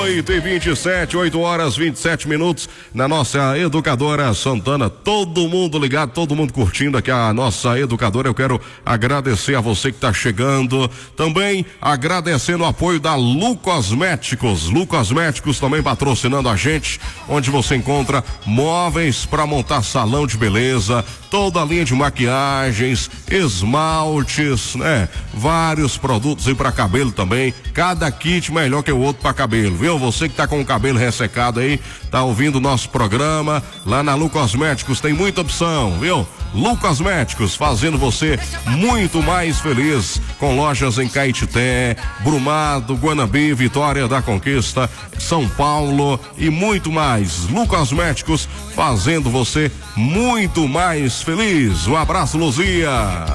8h27, 8h27 na nossa Educadora Santana. Todo mundo ligado, todo mundo curtindo aqui a nossa Educadora. Eu quero agradecer a você que está chegando. Também agradecendo o apoio da Lu Cosméticos. Lu Cosméticos também patrocinando a gente, onde você encontra móveis para montar salão de beleza, toda a linha de maquiagens, esmaltes, né? Vários produtos aí para cabelo também. Cada kit melhor que o outro para cabelo, viu? Você que tá com o cabelo ressecado aí, tá ouvindo o nosso programa, lá na Lu Cosméticos tem muita opção, viu? Lu Cosméticos, fazendo você muito mais feliz, com lojas em Caetité, Brumado, Guanabi, Vitória da Conquista, São Paulo e muito mais. Lu Cosméticos, fazendo você muito mais feliz. Um abraço, Luzia.